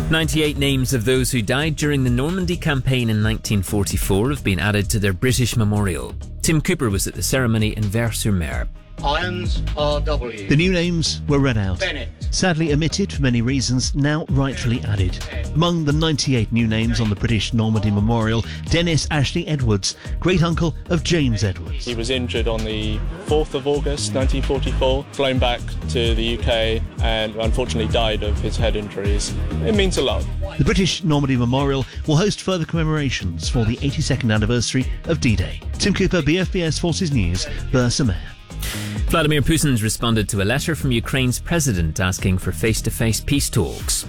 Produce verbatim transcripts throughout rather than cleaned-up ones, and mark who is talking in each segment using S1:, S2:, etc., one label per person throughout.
S1: ninety-eight names of those who died during the Normandy campaign in nineteen forty-four have been added to their British memorial. Tim Cooper was at the ceremony in Vers-sur-Mer.
S2: Irons R W.
S3: The new names were read out.
S2: Bennett.
S3: Sadly omitted for many reasons, now rightfully added. Among the ninety-eight new names on the British Normandy Memorial, Dennis Ashley Edwards, great-uncle of James Edwards.
S4: He was injured on the fourth of August nineteen forty-four, flown back to the U K and unfortunately died of his head injuries. It means a lot.
S3: The British Normandy Memorial will host further commemorations for the eighty-second anniversary of D-Day. Tim Cooper, B F B S Forces News, Vers-sur-Mer.
S1: Vladimir Putin's responded to a letter from Ukraine's president asking for face-to-face peace talks.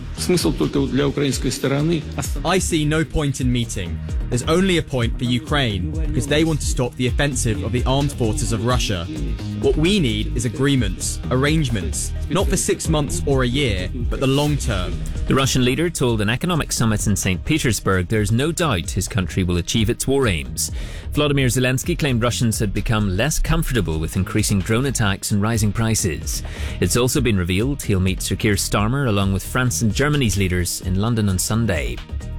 S5: I see no point in meeting. There's only a point for Ukraine because they want to stop the offensive of the armed forces of Russia. What we need is agreements, arrangements, not for six months or a year, but the long term.
S1: The Russian leader told an economic summit in Saint Petersburg there's no doubt his country will achieve its war aims. Vladimir Zelensky claimed Russians had become less comfortable with increasing drone attacks and rising prices. It's also been revealed he'll meet Sir Keir Starmer along with France and Germany's leaders in London on Sunday.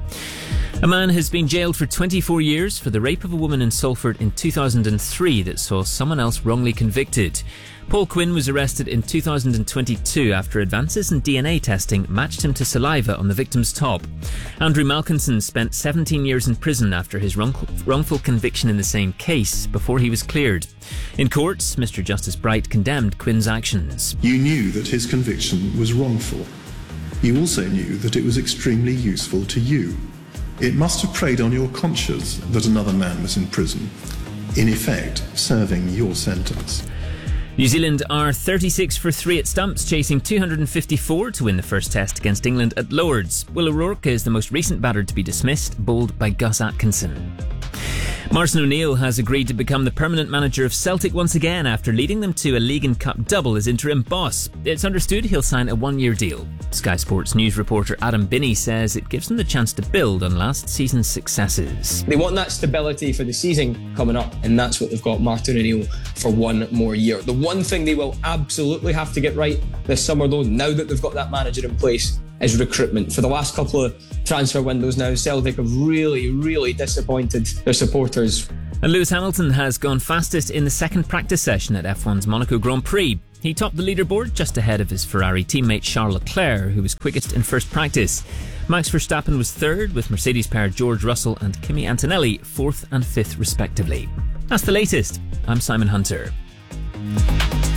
S1: A man has been jailed for twenty-four years for the rape of a woman in Salford in two thousand three that saw someone else wrongly convicted. Paul Quinn was arrested in two thousand twenty-two after advances in D N A testing matched him to saliva on the victim's top. Andrew Malkinson spent seventeen years in prison after his wrongful conviction in the same case before he was cleared. In court, Mister Justice Bright condemned Quinn's actions.
S6: You knew that his conviction was wrongful. You also knew that it was extremely useful to you. It must have preyed on your conscience that another man was in prison, in effect serving your sentence.
S1: New Zealand are thirty-six for three at stumps, chasing two hundred fifty-four to win the first test against England at Lords. Will O'Rourke is the most recent batter to be dismissed, bowled by Gus Atkinson. Martin O'Neill has agreed to become the permanent manager of Celtic once again after leading them to a League and Cup double as interim boss. It's understood he'll sign a one-year deal. Sky Sports news reporter Adam Binney says it gives them the chance to build on last season's successes.
S7: They want that stability for the season coming up, and that's what they've got Martin O'Neill for one more year. The one thing they will absolutely have to get right this summer, though, now that they've got that manager in place, is recruitment. For the last couple of transfer windows now, Celtic have really, really disappointed their supporters.
S1: And Lewis Hamilton has gone fastest in the second practice session at F one's Monaco Grand Prix. He topped the leaderboard just ahead of his Ferrari teammate Charles Leclerc, who was quickest in first practice. Max Verstappen was third, with Mercedes pair George Russell and Kimi Antonelli fourth and fifth respectively. That's the latest. I'm Simon Hunter.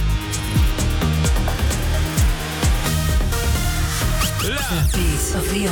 S8: The beat of the